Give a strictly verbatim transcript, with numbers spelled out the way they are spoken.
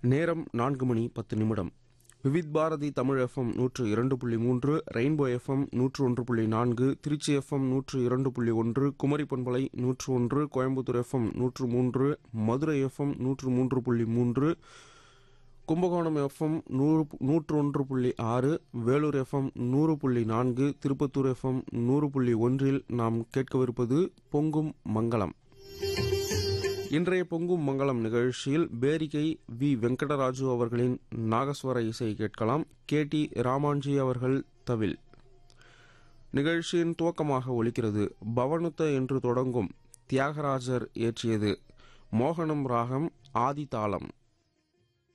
நேரம் நான்கு மணி பத்து நிமிடம். விவித் பாரதி தமிழ் எஃப்எம் நூற்று இரண்டு புள்ளி மூன்று, ரெயின்போ எஃப்எம் நூற்று ஒன்று புள்ளி நான்கு, திருச்சி எஃப்எம் நூற்று இரண்டு புள்ளி ஒன்று, குமரி பண்பலை நூற்று ஒன்று, கோயம்புத்தூர் எஃப்எம் நூற்று மூன்று, மதுரை எஃப்எம் நூற்று மூன்று புள்ளி மூன்று, கும்பகோணம் எஃப்எம் நூறு நூற்று ஒன்று புள்ளி ஆறு, வேலூர் எஃப்எம் நூறு புள்ளி நான்கு, திருப்பத்தூர் எஃப்எம் நூறு புள்ளி ஒன்றில் நாம் கேட்கவிருப்பது பொங்கும் மங்களம். இன்றைய பொங்கும் மங்களம் நிகழ்ச்சியில் பேரிகை வி வெங்கடராஜு அவர்களின் நாகஸ்வர இசை கேட்கலாம். கே டி ராமான்ஜி அவர்கள் தவில். நிகழ்ச்சியின் துவக்கமாக ஒலிக்கிறது பவனுத்த என்று தொடங்கும் தியாகராஜர் இயற்றியது மோகனம் ராகம் ஆதி தாளம்.